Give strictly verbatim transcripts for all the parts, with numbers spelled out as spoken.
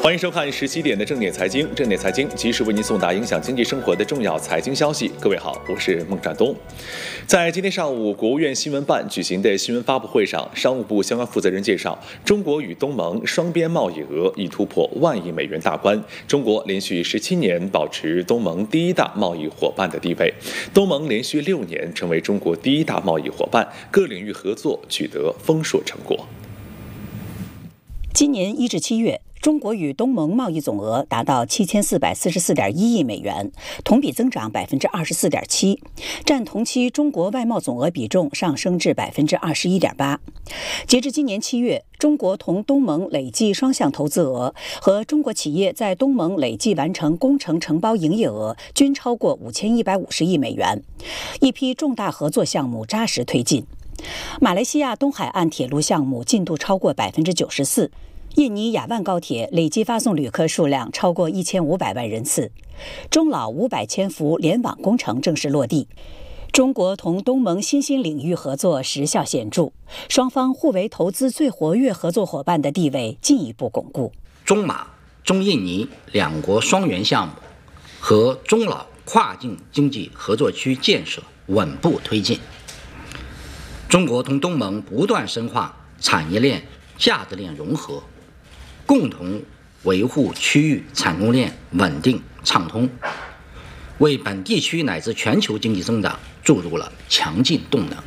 欢迎收看十七点的正点财经，正点财经及时为您送达影响经济生活的重要财经消息。各位好，我是孟占东。在今天上午，国务院新闻办举行的新闻发布会上，商务部相关负责人介绍，中国与东盟双边贸易额已突破万亿美元大关，中国连续十七年保持东盟第一大贸易伙伴的地位，东盟连续六年成为中国第一大贸易伙伴，各领域合作取得丰硕成果。 今年一至七月，中国与东盟贸易总额达到七千四百四十四点一亿美元，同比增长百分之二十四点七，占同期中国外贸总额比重上升至百分之二十一点八。截至今年七月，中国同东盟累计双向投资额和中国企业在东盟累计完成工程承包营业额均超过五千一百五十亿美元，一批重大合作项目扎实推进。马来西亚东海岸铁路项目进度超过百分之九十四，印尼雅万高铁累计发送旅客数量超过一千五百万人次，中老五百千伏联网工程正式落地。中国同东盟新兴领域合作实效显著，双方互为投资最活跃合作伙伴的地位进一步巩固。 中马、中印尼两国双元项目和中老跨境经济合作区建设稳步推进。中国同东盟不断深化产业链、价值链融合，共同维护区域产供链稳定畅通，为本地区乃至全球经济增长注入了强劲动能。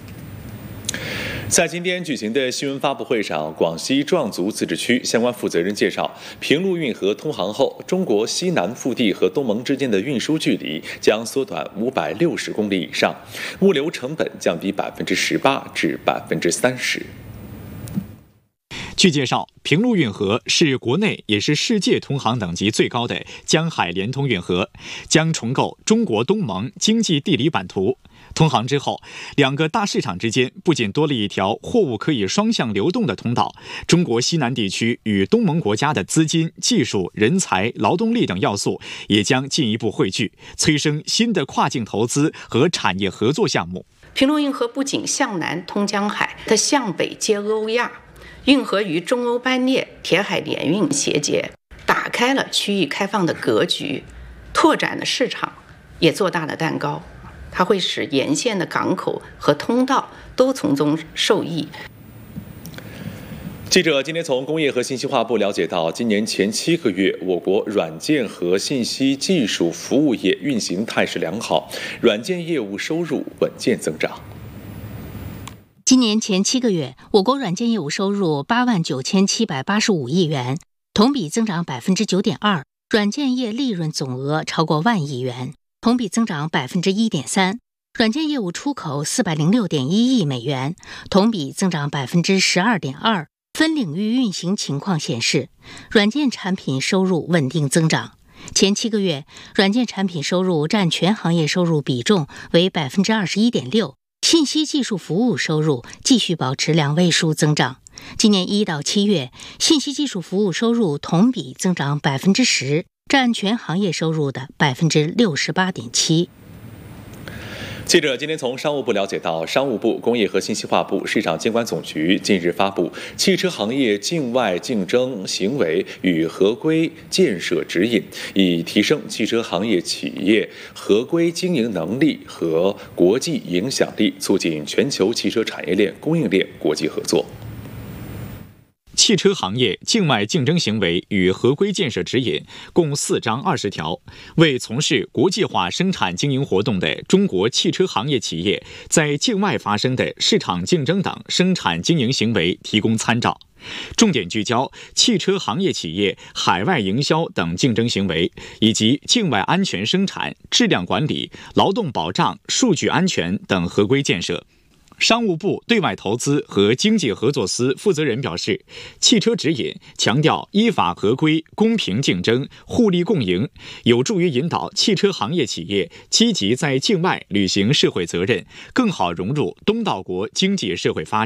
在今天举行的新闻发布会上，广西壮族自治区相关负责人介绍，平陆运河通航后，中国西南腹地和东盟之间的运输距离将缩短五百六十公里以上，物流成本降低百分之十八至百分之三十。 据介绍，平陆运河是国内也是世界通航等级最高的江海联通运河，将重构中国东盟经济地理版图。通航之后，两个大市场之间不仅多了一条货物可以双向流动的通道，中国西南地区与东盟国家的资金、技术、人才、劳动力等要素也将进一步汇聚，催生新的跨境投资和产业合作项目。 平陆运河不仅向南通江海，它向北接欧亚，运河与中欧班列铁海联运衔接，打开了区域开放的格局，拓展了市场，也做大了蛋糕。它会使沿线的港口和通道都从中受益。 记者今天从工业和信息化部了解到，今年前七个月，我国软件和信息技术服务业运行态势良好，软件业务收入稳健增长。 今年前七个月，我国软件业务收入八万九千七百八十五亿元，同比增长百分之九点二，软件业利润总额超过万亿元，同比增长百分之一点三。软件业务出口四百零六点一亿美元，同比增长百分之十二点二。分领域运行情况显示，软件产品收入稳定增长。前七个月，软件产品收入占全行业收入比重为百分之二十一点六。信息技术服务收入继续保持两位数增长。今年一到七月，信息技术服务收入同比增长百分之十，占全行业收入的百分之六十八点七。 记者今天从商务部了解到，商务部、工业和信息化部、市场监管总局近日发布《汽车行业境外竞争行为与合规建设指引》，以提升汽车行业企业合规经营能力和国际影响力，促进全球汽车产业链供应链国际合作。 汽车行业境外竞争行为与合规建设指引共四章二十条，为从事国际化生产经营活动的中国汽车行业企业在境外发生的市场竞争等生产经营行为提供参照，重点聚焦汽车行业企业海外营销等竞争行为，以及境外安全生产、质量管理、劳动保障、数据安全等合规建设。商务部对外投资和经济合作司负责人表示，汽车指引强调依法合规、公平竞争、互利共赢，有助于引导汽车行业企业积极在境外履行社会责任，更好融入东道国经济社会发展。